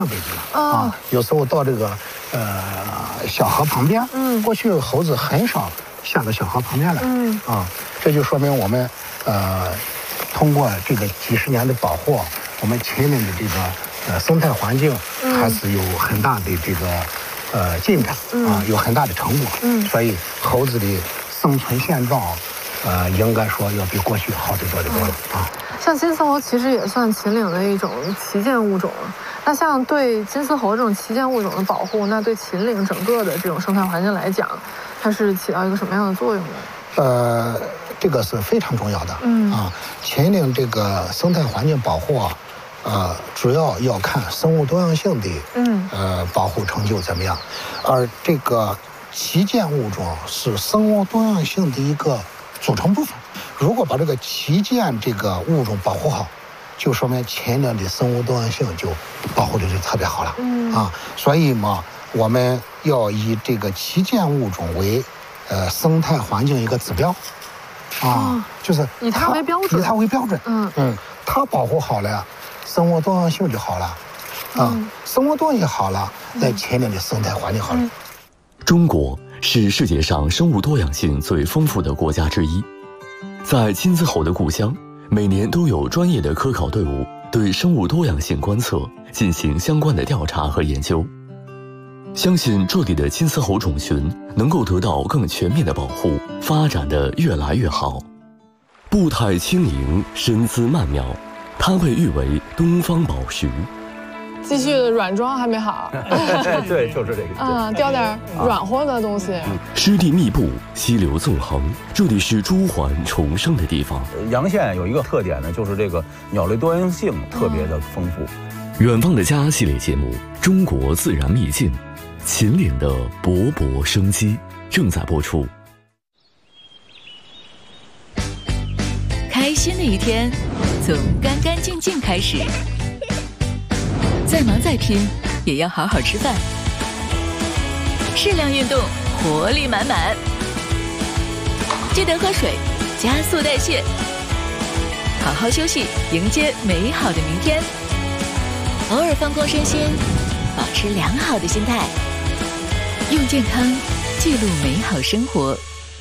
位置了啊。有时候到这个小河旁边，过去猴子很少下到小河旁边来，这就说明我们通过这个几十年的保护，我们秦岭的这个生态环境还是有很大的这个进展啊，有很大的成果。所以猴子的生存现状，应该说要比过去好得多得多了啊。 像金丝猴其实也算秦岭的一种旗舰物种。那像对金丝猴这种旗舰物种的保护，那对秦岭整个的这种生态环境来讲，它是起到一个什么样的作用呢？ 这个是非常重要的。秦岭这个生态环境保护主要要看生物多样性的保护成就怎么样，而这个旗舰物种是生物多样性的一个组成部分。如果把这个旗舰这个物种保护好，就说明秦岭的生物多样性就保护的就特别好了。所以嘛，我们要以这个旗舰物种为生态环境一个指标就是以它为标准， 以它为标准。它保护好了，生物多样性就好了生物多样性好了，那秦岭的生态环境好了。 中国是世界上生物多样性最丰富的国家之一，在金丝猴的故乡，每年都有专业的科考队伍对生物多样性观测进行相关的调查和研究。相信这里的金丝猴种群能够得到更全面的保护，发展得越来越好。步态轻盈，身姿曼妙，它被誉为东方宝石。 继续软装还没好， 对，就是这个雕点软和的东西。 湿地密布，溪流纵横，这里是朱鹮重生的地方。 洋县有一个特点呢，就是这个鸟类多样性特别的丰富。 远方的家系列节目《中国自然秘境》，秦岭的勃勃生机正在播出。 开心的一天，从干干净净开始。再忙再拼，也要好好吃饭。适量运动，活力满满。记得喝水，加速代谢。好好休息，迎接美好的明天。偶尔放空身心，保持良好的心态。用健康记录美好生活。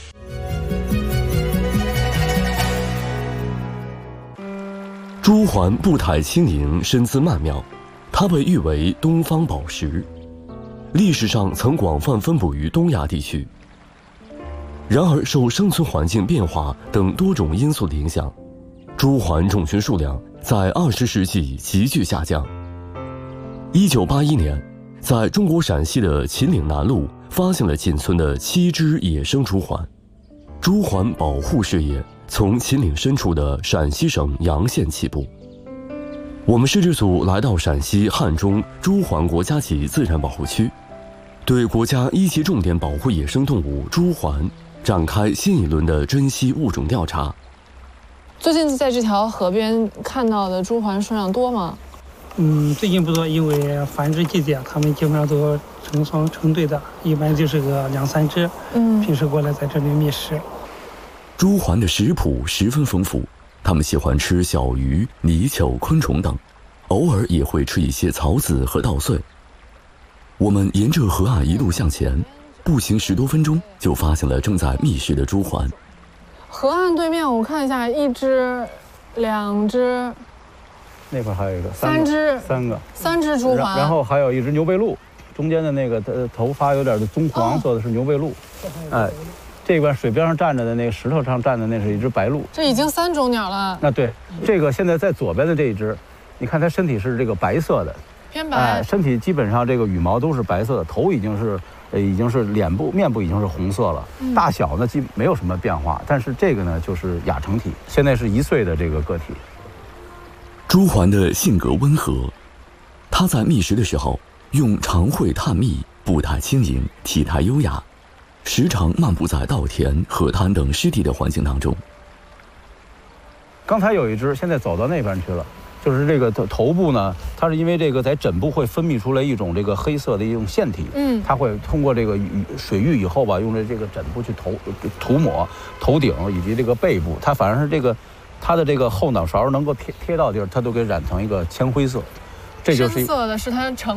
朱鹮步态轻盈，身姿曼妙，它被誉为东方宝石，历史上曾广泛分布于东亚地区。然而，受生存环境变化等多种因素的影响，朱鹮种群数量在20世纪急剧下降。1981年，在中国陕西的秦岭南麓发现了仅存的7只野生朱鹮。朱鹮保护事业从秦岭深处的陕西省洋县起步。我们摄制组来到陕西汉中朱鹮国家级自然保护区，对国家1级重点保护野生动物朱鹮展开新一轮的珍稀物种调查。 最近在这条河边看到的朱鹮数量多吗？ 最近不多，因为繁殖季节，它们基本上都成双成对的，一般就是个2、3只。平时过来在这里觅食。 朱鹮的食谱十分丰富，它们喜欢吃小鱼、泥鳅、昆虫等，偶尔也会吃一些草籽和稻穗。我们沿着河岸一路向前，步行10多分钟，就发现了正在觅食的朱鹮。 河岸对面我看一下，1只、2只， 那块还有一个 3只，3只朱鹮， 然后还有一只牛背鹭，中间的那个头发有点的棕黄色的是牛背鹭。这边水边上站着的那个石头上站的那是一只白鹭。 这已经3种鸟了。 那对，这个现在在左边的这一只，你看它身体是这个白色的， 偏白， 身体基本上这个羽毛都是白色的，头已经是面部已经是红色了，大小呢没有什么变化，但是这个呢就是亚成体，现在是1岁的这个个体。 朱鹮的性格温和，它在觅食的时候用长喙探蜜，步态轻盈，体态优雅，时常漫步在稻田、河滩等湿地的环境当中。 刚才有一只，现在走到那边去了。就是这个头部呢，它是因为这个在枕部会分泌出来一种这个黑色的一种腺体，它会通过这个水浴以后吧，用这个枕部去涂抹头顶以及这个背部，它反而是这个它的这个后脑勺能够贴到地儿，它都给染成一个铅灰色，这就是深色的是它成